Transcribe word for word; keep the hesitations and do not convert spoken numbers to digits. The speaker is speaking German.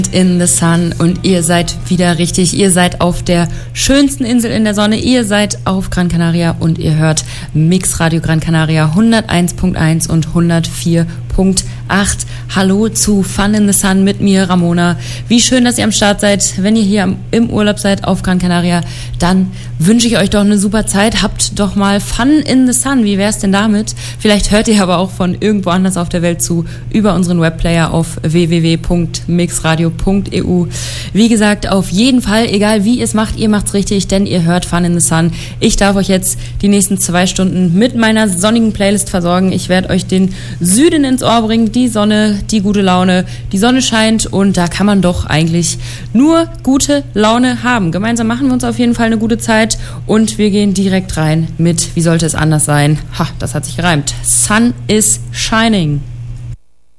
in the Sun und ihr seid wieder richtig. Ihr seid auf der schönsten Insel in der Sonne. Ihr seid auf Gran Canaria und ihr hört Mix Radio Gran Canaria hunderteins Punkt eins und hundertvier Punkt acht. Hallo zu Fun in the Sun mit mir, Ramona. Wie schön, dass ihr am Start seid. Wenn ihr hier im Urlaub seid auf Gran Canaria, dann wünsche ich euch doch eine super Zeit. Habt doch mal Fun in the Sun. Wie wär's denn damit? Vielleicht hört ihr aber auch von irgendwo anders auf der Welt zu über unseren Webplayer auf w w w punkt mixradio punkt e u. Wie gesagt, auf jeden Fall, egal wie ihr es macht, ihr macht's richtig, denn ihr hört Fun in the Sun. Ich darf euch jetzt die nächsten zwei Stunden mit meiner sonnigen Playlist versorgen. Ich werde euch den Süden ins Ohr bringen, die Sonne, die gute Laune. Die Sonne scheint und da kann man doch eigentlich nur gute Laune haben. Gemeinsam machen wir uns auf jeden Fall eine gute Zeit und wir gehen direkt rein mit, wie sollte es anders sein? Ha, das hat sich gereimt. Sun is shining.